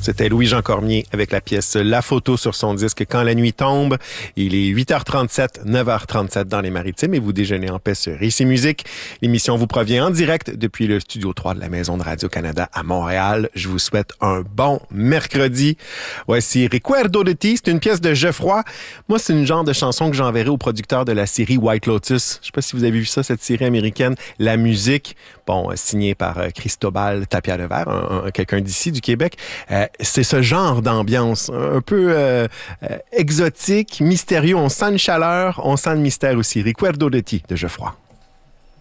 C'était Louis-Jean Cormier avec la pièce La Photo sur son disque Quand la nuit tombe. Il est 8h37, 9h37 dans les Maritimes et vous déjeunez en paix sur Ici Musique. L'émission vous provient en direct depuis le studio 3 de la Maison de Radio-Canada à Montréal. Je vous souhaite un bon mercredi. Voici Recuerdo de ti, c'est une pièce de Geoffroy. Moi, c'est une genre de chanson que j'enverrai au producteur de la série White Lotus. Je sais pas si vous avez vu ça, cette série américaine. La musique, signée par Cristobal Tapia Levert, quelqu'un d'ici, du Québec. C'est ce genre d'ambiance un peu exotique, mystérieux. On sent une chaleur, on sent le mystère aussi. Recuerdo de ti de Geoffroy.